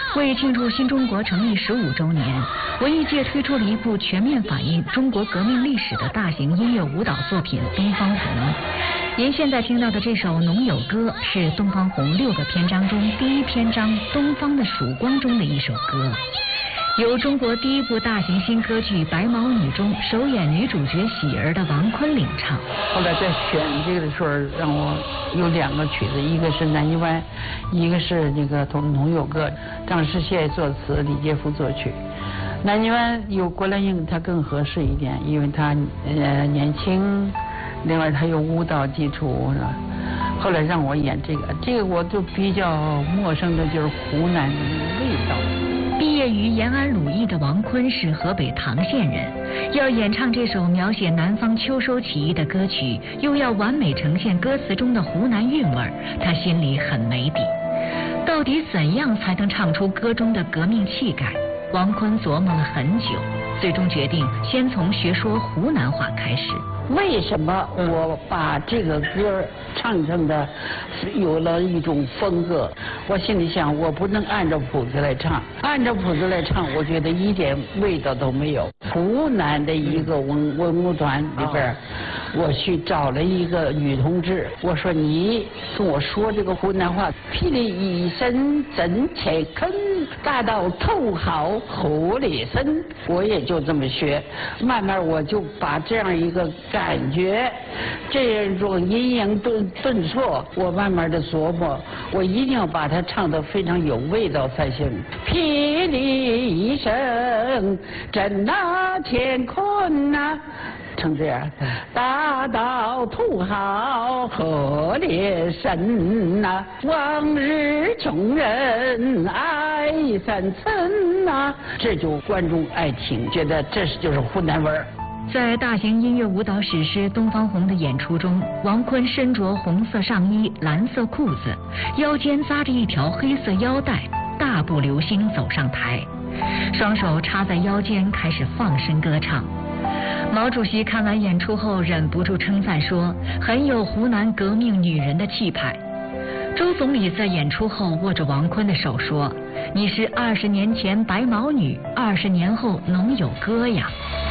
为庆祝新中国成立15周年，文艺界推出了一部全面反映中国革命历史的大型音乐舞蹈作品《东方红》。您现在听到的这首《农友歌》是《东方红》6个篇章中第一篇章《东方的曙光》中的一首歌，由中国第一部大型新歌剧《白毛女》中首演女主角喜儿的王坤领唱。 后来在选这个的时候，让我有2个曲子，一个是《南泥湾》，一个是那个《农友歌》，张世宪作词，李杰夫作曲。南泥湾有郭兰英，她更合适一点，因为她年轻，另外她有舞蹈基础，是吧？后来让我演这个我就比较陌生的就是湖南的味道。 毕业于延安鲁艺的王坤是河北唐县人，要演唱这首描写南方秋收起义的歌曲，又要完美呈现歌词中的湖南韵味，他心里很没底。到底怎样才能唱出歌中的革命气概？王坤琢磨了很久，最终决定先从学说湖南话开始。 为什么我把这个歌唱成的有了一种风格？我心里想，我不能按照谱子来唱，按照谱子来唱，我觉得一点味道都没有。湖南的一个文物团里边，我去找了一个女同志，我说你跟我说这个湖南话，霹雳一声震切坑，大到头好河里深，我也就这么学，慢慢我就把这样一个感觉，这种阴阳顿挫，我慢慢的琢磨，我一定要把它唱得非常有味道才行。霹雳一声震那乾坤呐，成这样，大到土豪河里深呐，往日穷人爱三寸呐，这就观众爱听，觉得这就是湖南味儿。 在大型音乐舞蹈史诗《东方红》的演出中，王坤身着红色上衣、蓝色裤子，腰间扎着一条黑色腰带，大步流星走上台，双手插在腰间，开始放声歌唱。毛主席看完演出后忍不住称赞说，很有湖南革命女人的气派。周总理在演出后握着王坤的手说，你是20年前白毛女，20年后农友歌呀。